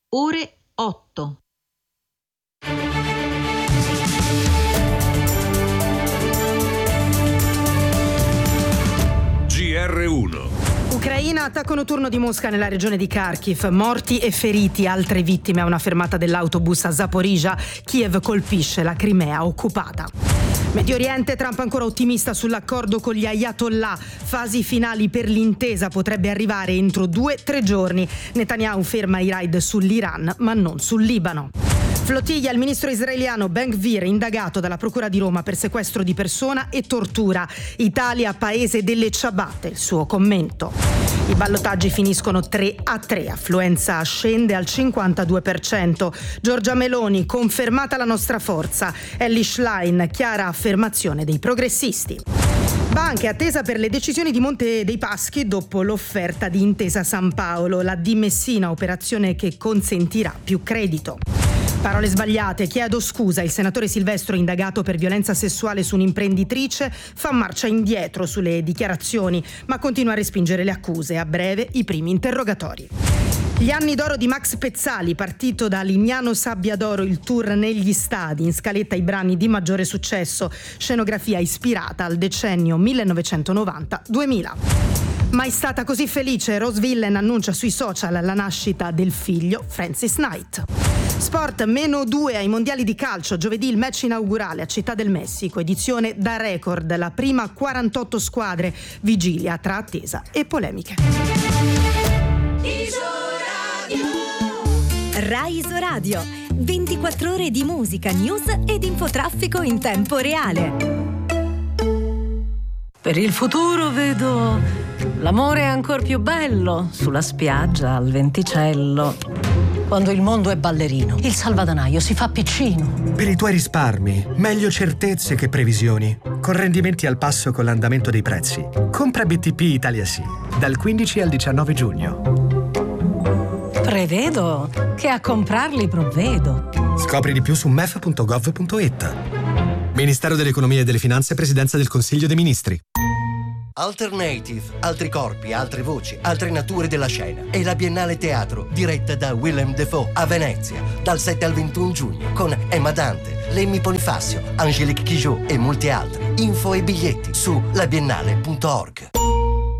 ore 8. GR1. Ucraina, attacco notturno di Mosca nella regione di Kharkiv, morti e feriti, altre vittime a una fermata dell'autobus a Zaporizhzhia, Kiev colpisce la Crimea occupata. Medio Oriente, Trump ancora ottimista sull'accordo con gli Ayatollah, fasi finali per l'intesa potrebbe arrivare entro 2-3 giorni. Netanyahu ferma i raid sull'Iran ma non sul Libano. Flottiglia, il ministro israeliano Ben-Gvir indagato dalla Procura di Roma per sequestro di persona e tortura. Italia, paese delle ciabatte, il suo commento. I ballottaggi finiscono 3-3, affluenza scende al 52%. Giorgia Meloni, confermata la nostra forza. Elly Schlein, chiara affermazione dei progressisti. Banche, attesa per le decisioni di Monte dei Paschi dopo l'offerta di Intesa San Paolo, la di Messina, operazione che consentirà più credito. Parole sbagliate, chiedo scusa, il senatore Silvestro indagato per violenza sessuale su un'imprenditrice fa marcia indietro sulle dichiarazioni ma continua a respingere le accuse, a breve i primi interrogatori. Gli anni d'oro di Max Pezzali, partito da Lignano Sabbia d'Oro, il tour negli stadi, in scaletta i brani di maggiore successo, scenografia ispirata al decennio 1990-2000. Mai stata così felice, Rose Villain annuncia sui social la nascita del figlio Francis Knight. Sport, -2 ai mondiali di calcio, giovedì il match inaugurale a Città del Messico, edizione da record, la prima 48 squadre, vigilia tra attesa e polemiche. Rai Isoradio, 24 ore di musica, news ed infotraffico in tempo reale. Per il futuro vedo l'amore ancor più bello sulla spiaggia al venticello. Quando il mondo è ballerino, il salvadanaio si fa piccino. Per i tuoi risparmi, meglio certezze che previsioni. Con rendimenti al passo con l'andamento dei prezzi. Compra BTP Italia Sì, dal 15 al 19 giugno. Prevedo che a comprarli provvedo. Scopri di più su mef.gov.it. Ministero dell'Economia e delle Finanze, Presidenza del Consiglio dei Ministri. Alternative, altri corpi, altre voci, altre nature della scena. È la Biennale Teatro, diretta da Willem Dafoe a Venezia, dal 7 al 21 giugno, con Emma Dante, Lemmy Bonifacio, Angélique Kidjo e molti altri. Info e biglietti su labiennale.org.